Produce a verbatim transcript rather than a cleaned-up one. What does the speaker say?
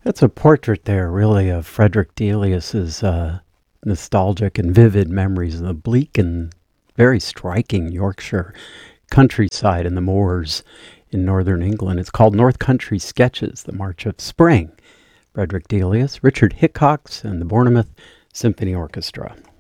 That's a portrait there, really, of Frederick Delius's uh, nostalgic and vivid memories of the bleak and very striking Yorkshire countryside and the moors in northern England. It's called North Country Sketches, The March of Spring. Frederick Delius, Richard Hickox, and the Bournemouth Symphony Orchestra.